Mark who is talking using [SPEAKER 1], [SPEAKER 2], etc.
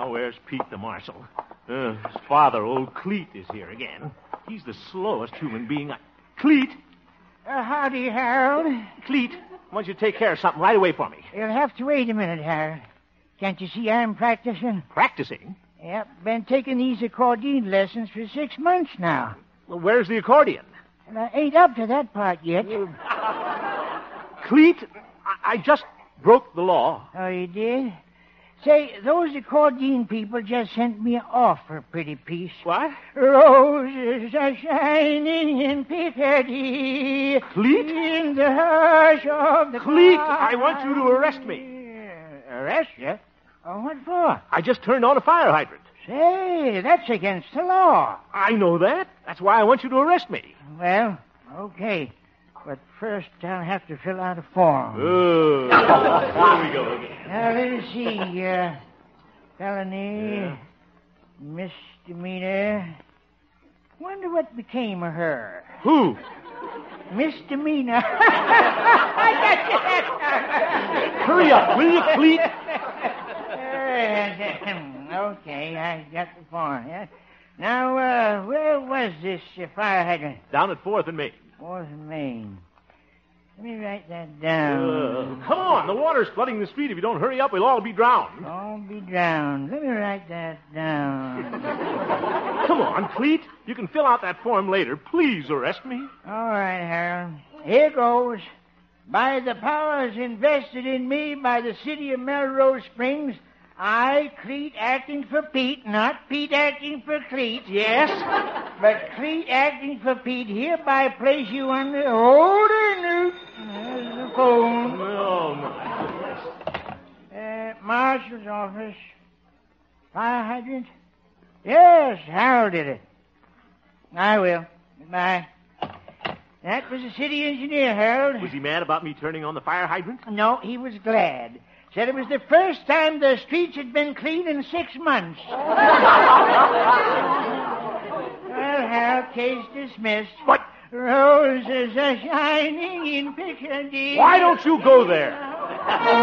[SPEAKER 1] Now, where's Pete the marshal? His father, old Cleet, is here again. He's the slowest human being Cleet!
[SPEAKER 2] Howdy, Harold.
[SPEAKER 1] Cleet, I want you to take care of something right away for me.
[SPEAKER 2] You'll have to wait a minute, Harold. Can't you see I'm practicing?
[SPEAKER 1] Practicing?
[SPEAKER 2] Yep, been taking these accordion lessons for 6 months now.
[SPEAKER 1] Well, where's the accordion?
[SPEAKER 2] And I ain't up to that part yet.
[SPEAKER 1] Cleet, I just broke the law.
[SPEAKER 2] Oh, you did? Say, those accordion people just sent me off for a pretty piece.
[SPEAKER 1] What?
[SPEAKER 2] Roses are shining in Picardy.
[SPEAKER 1] Cleet?
[SPEAKER 2] In the hush of the
[SPEAKER 1] Cleet,
[SPEAKER 2] clouds.
[SPEAKER 1] I want you to arrest me.
[SPEAKER 2] Arrest you? Oh, what for?
[SPEAKER 1] I just turned on a fire hydrant.
[SPEAKER 2] Say, that's against the law.
[SPEAKER 1] I know that. That's why I want you to arrest me.
[SPEAKER 2] Well, okay. But first, I'll have to fill out a form.
[SPEAKER 1] Oh, here we go again.
[SPEAKER 2] Now, let's see. Felony, misdemeanor. Wonder what became of her.
[SPEAKER 1] Who?
[SPEAKER 2] Misdemeanor.
[SPEAKER 1] Hurry up, will you, Cleet?
[SPEAKER 2] Okay, I got the form. Yeah? Now, where was this fire hydrant?
[SPEAKER 1] Down at 4th and Main.
[SPEAKER 2] 4th and Main. Let me write that down.
[SPEAKER 1] Come on, the water's flooding the street. If you don't hurry up, we'll all be drowned.
[SPEAKER 2] All be drowned. Let me write that down.
[SPEAKER 1] Come on, Cleet. You can fill out that form later. Please arrest me.
[SPEAKER 2] All right, Harold. Here goes. By the powers invested in me by the city of Melrose Springs, I, Cleet, acting for Pete, not Pete acting for Cleet.
[SPEAKER 1] Yes?
[SPEAKER 2] But Cleet acting for Pete hereby place you under order, Newt. There's the phone.
[SPEAKER 1] Oh, my goodness.
[SPEAKER 2] Marshal's office. Fire hydrant? Yes, Harold did it. I will. Goodbye. That was the city engineer, Harold.
[SPEAKER 1] Was he mad about me turning on the fire hydrant?
[SPEAKER 2] No, he was glad. Said it was the first time the streets had been cleaned in 6 months. Well, Harold, case dismissed.
[SPEAKER 1] What?
[SPEAKER 2] Roses are shining in Picardy.
[SPEAKER 1] Why don't you go there?